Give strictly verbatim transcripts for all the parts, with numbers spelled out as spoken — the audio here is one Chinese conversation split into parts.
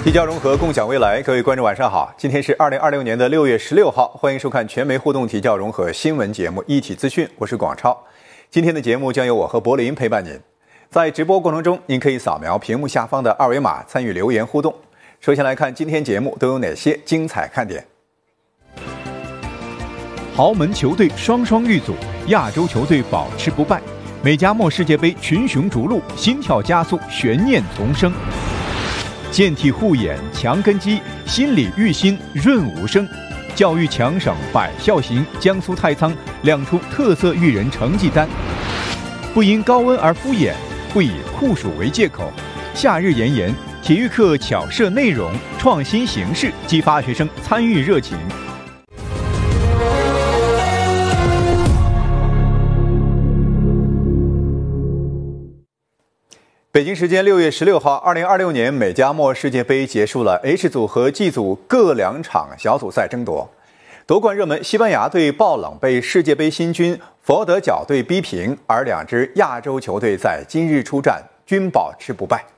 提交融合，共享未来。各位观众晚上好，今天是二零二六年的六月十六号，欢迎收看全媒互动提交融合新闻节目一体资讯，我是广超。今天的节目将由我和柏林陪伴您。在直播过程中，您可以扫描屏幕下方的二维码参与留言互动。首先来看今天节目都有哪些精彩看点。 豪门球队双双遇阻，亚洲球队保持不败。美加墨世界杯群雄逐鹿，心跳加速，悬念丛生。健体护眼强根基，心理育心润无声。教育强省百校行，江苏太仓亮出特色育人成绩单。不因高温而敷衍，不以酷暑为借口。夏日炎炎，体育课巧设内容，创新形式，激发学生参与热情。 北京时间六月十六号，二零二六年美加墨世界杯结束了 H 组和 G 组各两场小组赛争夺。夺冠热门西班牙队爆冷被世界杯新军佛得角队逼平，而两支亚洲球队在今日出战均保持不败。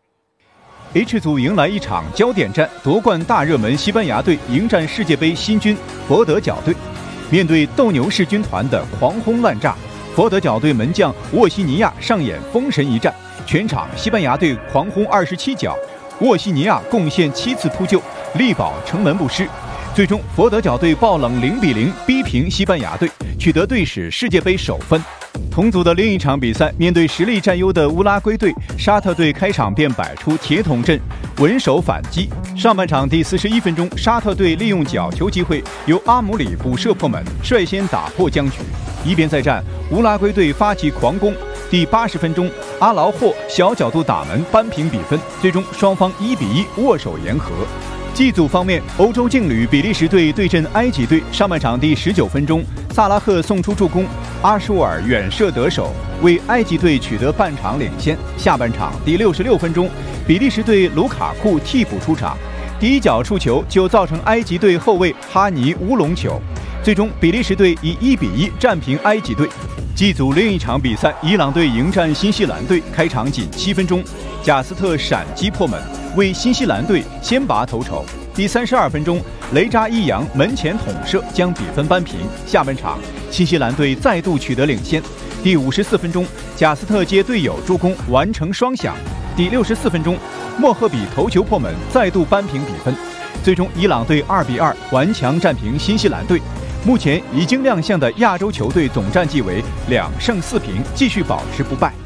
H 组迎来一场焦点战，夺冠大热门西班牙队迎战世界杯新军佛得角队。面对斗牛士军团的狂轰滥炸，佛得角队门将沃西尼亚上演封神一战。全场西班牙队狂轰二十七脚，沃西尼亚贡献七次扑救，力保城门不失。最终，佛得角队爆冷零比零逼平西班牙队，取得队史世界杯首分。同组的另一场比赛，面对实力占优的乌拉圭队，沙特队开场便摆出铁桶阵，稳守反击。上半场第四十一分钟，沙特队利用角球机会，由阿姆里补射破门，率先打破僵局。一边再战，乌拉圭队发起狂攻。第八十分钟，阿劳霍小角度打门扳平比分，最终双方一比一握手言和。G 组方面，欧洲劲旅比利时队对阵埃及队，上半场第十九分钟，萨拉赫送出助攻，阿舒尔远射得手，为埃及队取得半场领先。下半场第六十六分钟，比利时队卢卡库替补出场，第一脚触球就造成埃及队后卫哈尼乌龙球，最终比利时队以一比一战平埃及队。G 组另一场比赛，伊朗队迎战新西兰队，开场仅七分钟，贾斯特闪击破门，为新西兰队先拔头筹。第三十二分钟，雷扎伊扬门前捅射将比分扳平。下半场，新西兰队再度取得领先。第五十四分钟，贾斯特接队友助攻完成双响。第六十四分钟，莫赫比头球破门，再度扳平比分。最终，伊朗队二比二顽强战平新西兰队。目前已经亮相的亚洲球队总战绩为两胜四平，继续保持不败。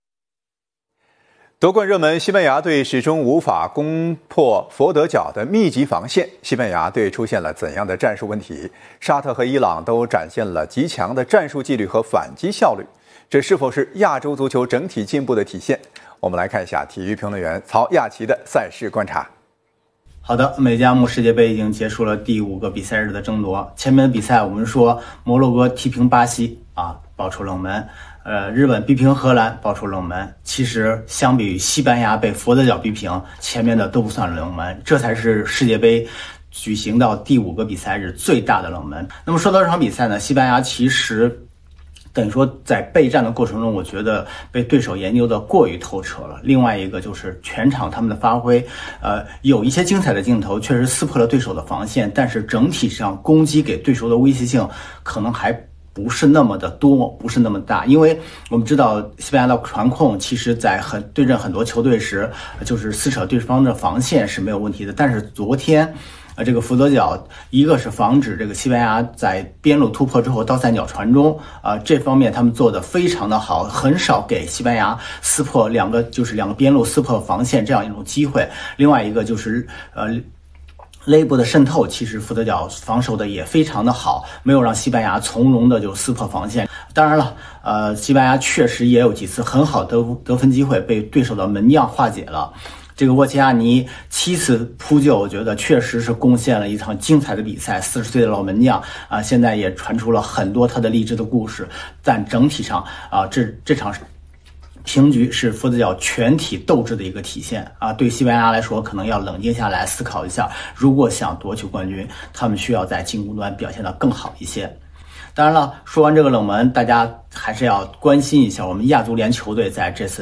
夺冠热门西班牙队始终无法攻破佛得角的密集防线，西班牙队出现了怎样的战术问题？沙特和伊朗都展现了极强的战术纪律和反击效率，这是否是亚洲足球整体进步的体现？我们来看一下体育评论员曹亚奇的赛事观察。 好的，美加墨世界杯已经结束了第五个比赛日的争夺。前面的比赛我们说摩洛哥踢平巴西啊，爆出冷门；呃，日本逼平荷兰，爆出冷门。其实相比于西班牙被佛得角逼平，前面的都不算冷门，这才是世界杯举行到第五个比赛日最大的冷门。那么说到这场比赛呢，西班牙其实等于说在备战的过程中，我觉得被对手研究的过于透彻了。另外一个就是全场他们的发挥，呃，有一些精彩的镜头确实撕破了对手的防线，但是整体上攻击给对手的威胁性可能还不是那么的多，不是那么大。因为我们知道西班牙的传控其实在很对阵很多球队时，就是撕扯对方的防线是没有问题的，但是昨天呃，这个佛得角，一个是防止这个西班牙在边路突破之后到三角传中，啊、呃，这方面他们做得非常的好，很少给西班牙撕破两个就是两个边路撕破防线这样一种机会。另外一个就是呃。勒部的渗透，其实佛得角防守的也非常的好，没有让西班牙从容的就撕破防线。当然了，呃，西班牙确实也有几次很好的得分机会被对手的门将化解了。这个沃齐亚尼七次扑救，我觉得确实是贡献了一场精彩的比赛。四十岁的老门将啊、呃，现在也传出了很多他的励志的故事。但整体上啊、呃，这这场平局是佛得角全体斗志的一个体现啊！对西班牙来说，可能要冷静下来思考一下，如果想夺取冠军，他们需要在进攻端表现得更好一些。当然了，说完这个冷门，大家还是要关心一下我们亚足联球队在这次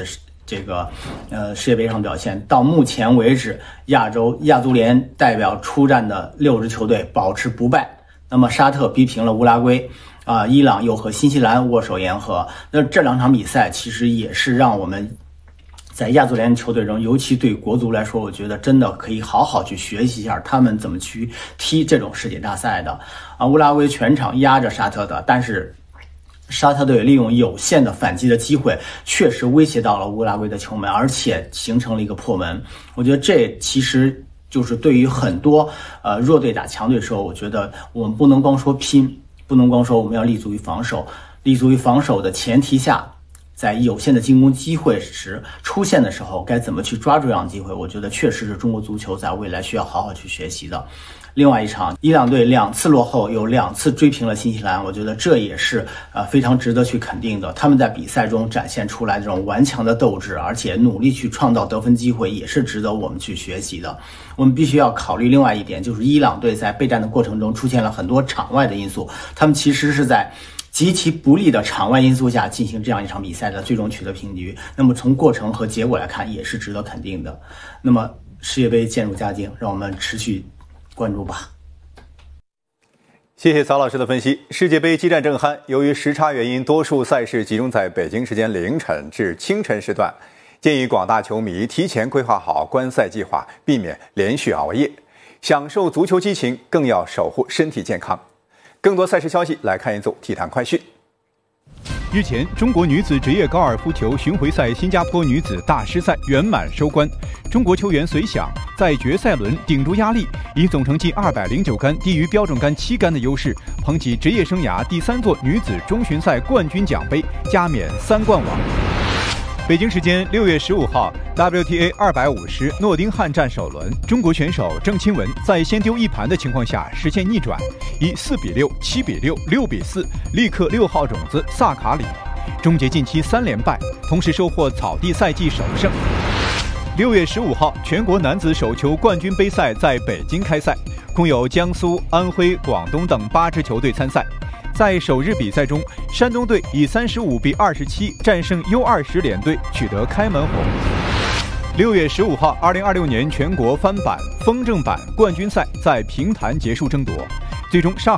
这个呃世界杯上表现。到目前为止，亚洲亚足联代表出战的六支球队保持不败。那么沙特逼平了乌拉圭，啊、呃，伊朗又和新西兰握手言和。那这两场比赛其实也是让我们在亚足联球队中，尤其对国足来说，我觉得真的可以好好去学习一下他们怎么去踢这种世界大赛的。啊，乌拉圭全场压着沙特的，但是沙特队利用有限的反击的机会，确实威胁到了乌拉圭的球门，而且形成了一个破门。我觉得这其实就是对于很多呃弱队打强队的时候，我觉得我们不能光说拼，不能光说我们要立足于防守，立足于防守的前提下，在有限的进攻机会时出现的时候，该怎么去抓住这样的机会？我觉得确实是中国足球在未来需要好好去学习的。另外一场，伊朗队两次落后，有两次追平了新西兰，我觉得这也是呃非常值得去肯定的。他们在比赛中展现出来这种顽强的斗志，而且努力去创造得分机会，也是值得我们去学习的。我们必须要考虑另外一点，就是伊朗队在备战的过程中出现了很多场外的因素，他们其实是在极其不利的场外因素下进行这样一场比赛的，最终取得平局。那么从过程和结果来看，也是值得肯定的。那么世界杯渐入佳境，让我们持续关注吧。 谢谢曹老师的分析。世界杯激战正酣，由于时差原因，多数赛事集中在北京时间凌晨至清晨时段，建议广大球迷提前规划好观赛计划，避免连续熬夜，享受足球激情，更要守护身体健康。更多赛事消息，来看一组体坛快讯。 日前，中国女子职业高尔夫球巡回赛新加坡女子大师赛圆满收官。中国球员隋响在决赛轮顶住压力，以总成绩二百零九杆低于标准杆七杆的优势，捧起职业生涯第三座女子中巡赛冠军奖杯，加冕三冠王。北京时间六月十五号 ，W T A 二百五十诺丁汉站首轮，中国选手郑钦文在先丢一盘的情况下实现逆转，以四比六、七比六、六比四力克六号种子萨卡里，终结近期三连败，同时收获草地赛季首胜。六月十五号，全国男子手球冠军杯赛在北京开赛，共有江苏、安徽、广东等八支球队参赛。在首日比赛中，山东队以三十五比二十七战胜 U 二十联队，取得开门红。六月十五号，二零二六年全国翻板、风筝板冠军赛在平潭结束争夺，最终上。